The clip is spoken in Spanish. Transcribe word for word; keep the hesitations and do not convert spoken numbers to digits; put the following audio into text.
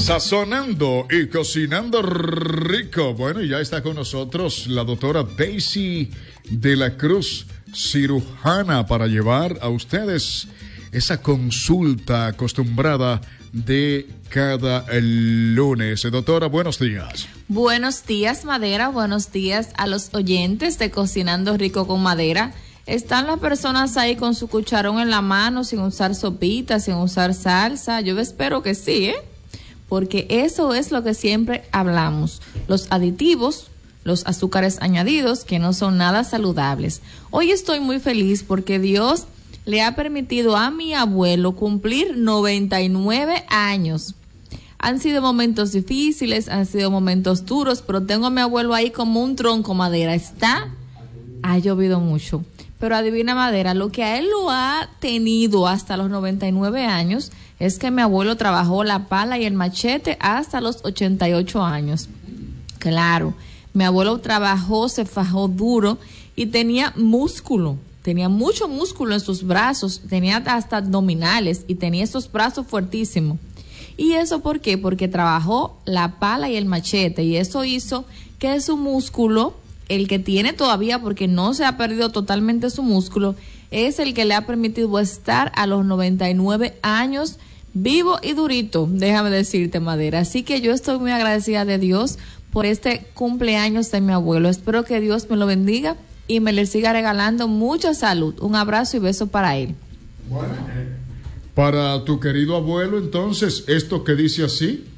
Sazonando y cocinando rico. Bueno, y ya está con nosotros la doctora Daisy de la Cruz, cirujana, para llevar a ustedes esa consulta acostumbrada de cada lunes. Doctora, buenos días. Buenos días, Madera. Buenos días a los oyentes de Cocinando Rico con Madera. Están las personas ahí con su cucharón en la mano, sin usar sopita, sin usar salsa. Yo espero que sí, ¿eh? Porque eso es lo que siempre hablamos. Los aditivos, los azúcares añadidos, que no son nada saludables. Hoy estoy muy feliz porque Dios le ha permitido a mi abuelo cumplir noventa y nueve años. Han sido momentos difíciles, han sido momentos duros, pero tengo a mi abuelo ahí como un tronco, Madera. Está, ha llovido mucho. Pero adivina, Madera, lo que a él lo ha tenido hasta los noventa y nueve años es que mi abuelo trabajó la pala y el machete hasta los ochenta y ocho años. Claro, mi abuelo trabajó, se fajó duro y tenía músculo. Tenía mucho músculo en sus brazos, tenía hasta abdominales y tenía esos brazos fuertísimos. ¿Y eso por qué? Porque trabajó la pala y el machete y eso hizo que su músculo, el que tiene todavía porque no se ha perdido totalmente su músculo, es el que le ha permitido estar a los noventa y nueve años vivo y durito, déjame decirte, Madera. Así que yo estoy muy agradecida de Dios por este cumpleaños de mi abuelo. Espero que Dios me lo bendiga y me le siga regalando mucha salud. Un abrazo y beso para él. Bueno, para tu querido abuelo, entonces, esto que dice así: